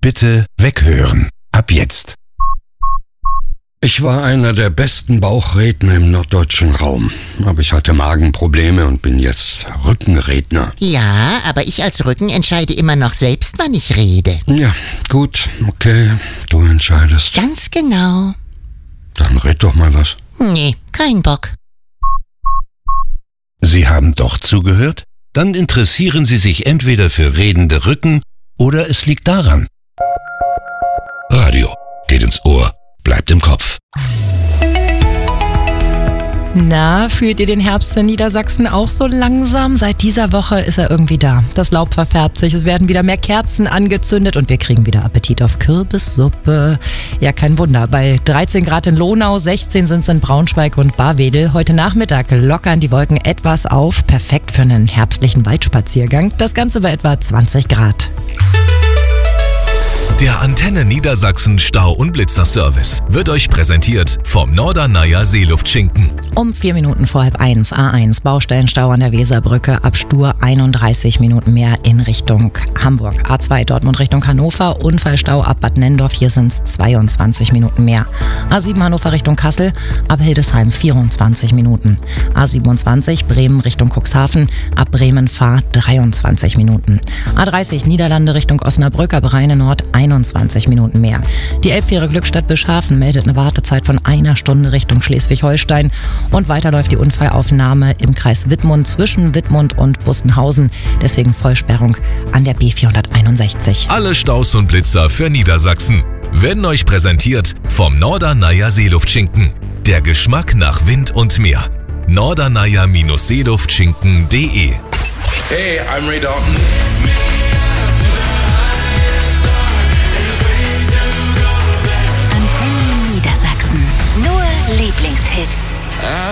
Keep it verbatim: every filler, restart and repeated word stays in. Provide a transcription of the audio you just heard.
Bitte weghören. Ab jetzt. Ich war einer der besten Bauchredner im norddeutschen Raum. Aber ich hatte Magenprobleme und bin jetzt Rückenredner. Ja, aber ich als Rücken entscheide immer noch selbst, wann ich rede. Ja, gut, okay, du entscheidest. Ganz genau. Dann red doch mal was. Nee, kein Bock. Sie haben doch zugehört? Dann interessieren Sie sich entweder für redende Rücken oder es liegt daran. Radio geht ins Ohr, bleibt im Kopf. Na, fühlt ihr den Herbst in Niedersachsen auch so langsam? Seit dieser Woche ist er irgendwie da. Das Laub verfärbt sich, es werden wieder mehr Kerzen angezündet und wir kriegen wieder Appetit auf Kürbissuppe. Ja, kein Wunder. Bei dreizehn Grad in Lohnau, sechzehn sind es in Braunschweig und Barwedel. Heute Nachmittag lockern die Wolken etwas auf. Perfekt für einen herbstlichen Waldspaziergang. Das Ganze bei etwa zwanzig Grad. Der Antenne Niedersachsen Stau- und Blitzerservice wird euch präsentiert vom Norderneier Seeluftschinken. Um vier Minuten vor halb eins, A eins, Baustellenstau an der Weserbrücke, ab Stur einunddreißig Minuten mehr in Richtung Hamburg. A zwei, Dortmund Richtung Hannover, Unfallstau ab Bad Nennendorf, hier sind es zweiundzwanzig Minuten mehr. A sieben, Hannover Richtung Kassel, ab Hildesheim vierundzwanzig Minuten. A siebenundzwanzig, Bremen Richtung Cuxhaven, ab Bremen Fahr dreiundzwanzig Minuten. A dreißig, Niederlande Richtung Osnabrück, ab Rheine Nord einundzwanzig Minuten mehr. Die Elbfähre Glückstadt-Bischhafen meldet eine Wartezeit von einer Stunde Richtung Schleswig-Holstein und weiter läuft die Unfallaufnahme im Kreis Wittmund zwischen Wittmund und Bustenhausen. Deswegen Vollsperrung an der B vierhunderteinundsechzig. Alle Staus und Blitzer für Niedersachsen werden euch präsentiert vom Norderneier Seeluftschinken. Der Geschmack nach Wind und Meer. norderneier Seeluftschinken punkt de. Hey, I'm Ray Dalton. Antenne Niedersachsen. Nur Lieblingshits.